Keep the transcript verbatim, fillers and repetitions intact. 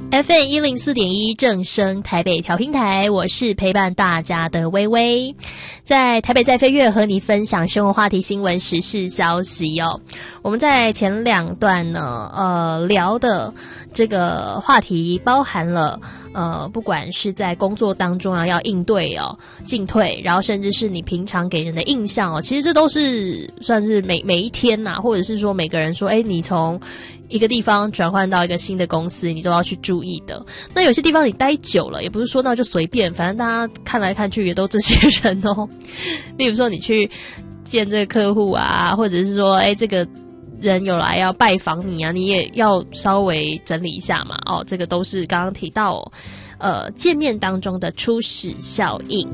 F M 一零四点一正声台北调频台，我是陪伴大家的微微，在台北在飞跃和你分享生活话题、新闻时事消息哦。我们在前两段呢，呃，聊的这个话题包含了呃，不管是在工作当中啊，要应对哦，进退，然后甚至是你平常给人的印象哦，其实这都是算是每每一天呐、啊，或者是说每个人说，哎，你从一个地方转换到一个新的公司，你都要去注意的。那有些地方你待久了，也不是说那就随便，反正大家看来看去也都这些人哦。例如说你去见这个客户啊，或者是说，哎，这个人有来要拜访你啊，你也要稍微整理一下嘛。哦，这个都是刚刚提到哦，呃，见面当中的初始效应。